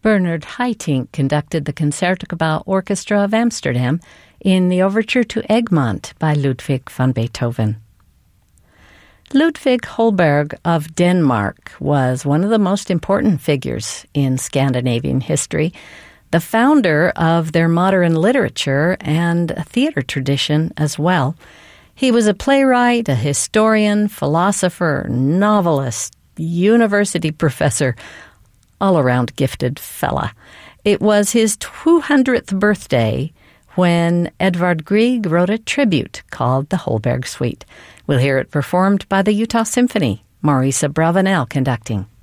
Bernard Haitink conducted the Concertgebouw Orchestra of Amsterdam in the overture to Egmont by Ludwig van Beethoven. Ludwig Holberg of Denmark was one of the most important figures in Scandinavian history, the founder of their modern literature and a theater tradition as well. He was a playwright, a historian, philosopher, novelist, university professor, all-around gifted fella. It was his 200th birthday when Edvard Grieg wrote a tribute called the Holberg Suite. We'll hear it performed by the Utah Symphony, Maurice Abravanel conducting.